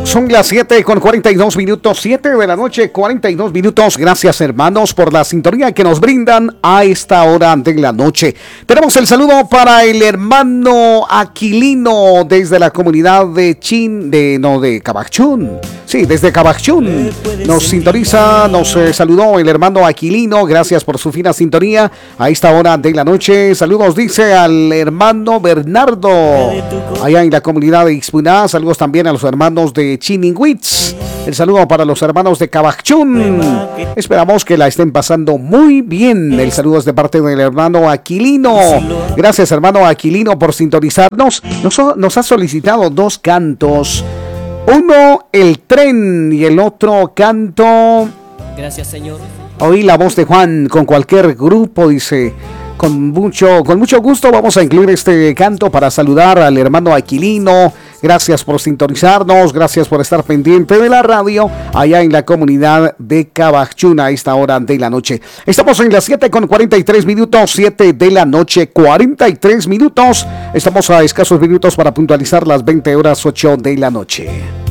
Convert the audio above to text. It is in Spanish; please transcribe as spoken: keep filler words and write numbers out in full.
Son las siete con cuarenta y dos minutos, siete de la noche, cuarenta y dos minutos. Gracias, hermanos, por la sintonía que nos brindan a esta hora de la noche. Tenemos el saludo para el hermano Aquilino desde la comunidad de Chin, de no, de Cabachún. Sí, desde Cabachún. Nos sintoniza, nos eh, saludó el hermano Aquilino. Gracias por su fina sintonía a esta hora de la noche. Saludos, dice al hermano Bernardo, allá en la comunidad de Ixpuná. Saludos también a los hermanos de Chiningüitz. El saludo para los hermanos de Cabachún. Esperamos que la estén pasando muy bien. El saludo es de parte del hermano Aquilino. Gracias, hermano Aquilino, por sintonizarnos. Nos, nos ha solicitado dos cantos. Uno, el tren, y el otro canto. Gracias, Señor. Oí la voz de Juan con cualquier grupo, dice. Con mucho, con mucho gusto vamos a incluir este canto para saludar al hermano Aquilino. Gracias por sintonizarnos, gracias por estar pendiente de la radio allá en la comunidad de Cabachún a esta hora de la noche. Estamos en las siete con cuarenta y tres minutos, siete de la noche, cuarenta y tres minutos. Estamos a escasos minutos para puntualizar las veinte horas, ocho de la noche.